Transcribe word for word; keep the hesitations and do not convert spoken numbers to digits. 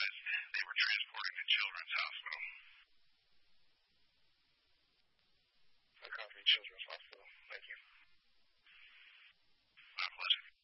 realized they were transporting to Children's Hospital. I copy Children's